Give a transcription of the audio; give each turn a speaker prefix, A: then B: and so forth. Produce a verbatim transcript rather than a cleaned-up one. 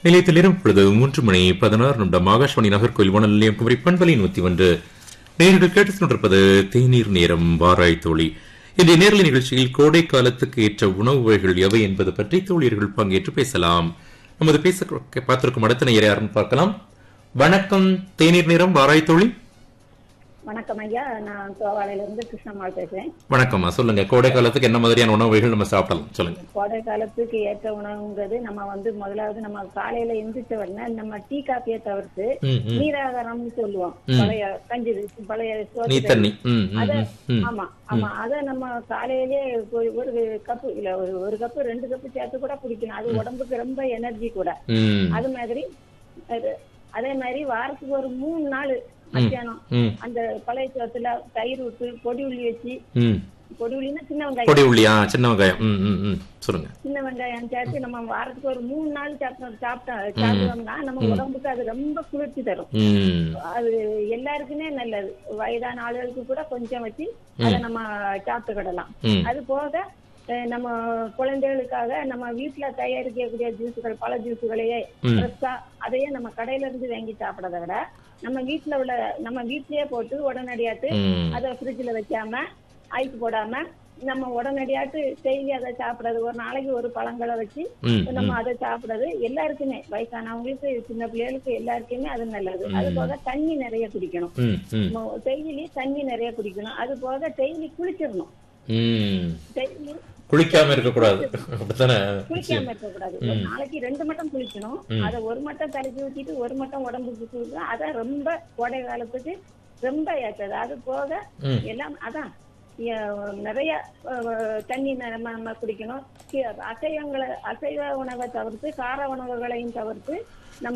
A: நிலையத்தில் இருப்பது மூன்று மணி பதினாறு நிமிடம். ஆகாஷ்வாணி நாகர்கோவில் வானொலி நிலையம் குமரி பண்பலை நூத்தி ஒன்று. நேர்கள் கேட்டுக் கொண்டிருப்பது தேநீர் நேரம் வாராய் தோழி. இந்த நேரலை நிகழ்ச்சியில் கோடை காலத்துக்கு ஏற்ற உணவு வகைகள் எவை என்பது பற்றி தோழியர்கள் பங்கேற்று பேசலாம். நமது பேச பார்த்திருக்கும் அடுத்த நேயரை யாருன்னு பார்க்கலாம். வணக்கம், தேநீர் நேரம் வாராய் தோழி.
B: வணக்கம் ஐயா, நான் தோவாளையில இருந்து கிருஷ்ணம்மாள் பேசுறேன்.
A: வணக்கம்மா, சொல்லுங்க. கோடை காலத்துக்கு என்ன மாதிரியான உணவு வகைகள் நம்ம சாப்பிடலாம் சொல்லுங்க.
B: கோடை காலத்துக்கு ஏற்ற உணவுங்கிறது நம்ம வந்து முதலாவது நம்ம காலையில எந்திரிச்ச உடனே நம்ம டீ காப்பியை தவிர்த்து நீராகாரம்னு சொல்லுவோம். பழைய கஞ்சி பழைய
A: நீ தண்ணி.
B: அத ஆமா ஆமா அத நம்ம காலையிலேயே ஒரு கப்பு இல்ல ஒரு ஒரு கப்பு ரெண்டு கப்பு சேர்த்து கூட குடிக்கணும். அது உடம்புக்கு ரொம்ப எனர்ஜி கூட. அது மாதிரி அதே மாதிரி வாரத்துக்கு ஒரு மூணு நாள் மத்தியானம் அந்த பழைய சோத்துல தயிர் விட்டு பொடி உள்ளி வச்சு, பொடி உள்ளின்னா சின்ன வெங்காயம்,
A: பொடி உள்ளியா சின்ன வெங்காயம் சொல்லுங்க
B: சின்ன வெங்காயம் சேர்த்து நம்ம வாரத்துக்கு ஒரு மூணு நாள் சாப்பிட்டோம் சாப்பிட்டோம்னா நம்ம உடம்புக்கு அது ரொம்ப குளிர்ச்சி தரும். அது எல்லாருக்குமே நல்லது. வயதான ஆளுகளுக்கு கூட கொஞ்சம் வச்சு அதை நம்ம சாப்பிட்டுக்கிடலாம். அது போக நம்ம குழந்தைகளுக்காக நம்ம வீட்டுல தயாரிக்கக்கூடிய ஜூஸுகள், பல ஜூஸுகளையே ஃப்ரெஷ்ஷா அதையே நம்ம கடையில இருந்து வாங்கி சாப்பிடறத விட நம்ம வீட்டுல உள்ள நம்ம வீட்லயே போட்டு உடனடியாட்டு அதை ஃப்ரிட்ஜ்ல வைக்காம ஐஸ் போடாம நம்ம உடனடியாட்டு டெய்லி அதை சாப்பிடுறது, ஒரு நாளைக்கு ஒரு பழங்களை வச்சு நம்ம அதை சாப்பிடுறது எல்லாருக்குமே, வயசானவங்களுக்கு சின்ன பிள்ளைகளுக்கு எல்லாருக்குமே அது நல்லது. அது போக தண்ணி நிறைய குடிக்கணும். டெய்லி தண்ணி நிறைய குடிக்கணும். அது போக டெய்லி குளிச்சிடணும். டெய்லி
A: குளிக்காம இருக்க கூடாது.
B: குளிக்காம இருக்க கூடாது. ஒரு நாளைக்கு ரெண்டு மட்டம் குளிக்கணும். அதை ஒரு மட்டம் தலைக்கு ஊத்திட்டு ஒரு மட்டம் உடம்புக்கு குளிக்கணும். அதான் ரொம்ப கோடை காலத்துக்கு ரொம்ப ஏற்றது. அது போக எல்லாம் அதான் நிறைய தண்ணி நம்ம குடிக்கணும். அசைவங்களை அசைவ உணவை தவிர்த்து கார உணவுகளையும் தவிர்த்து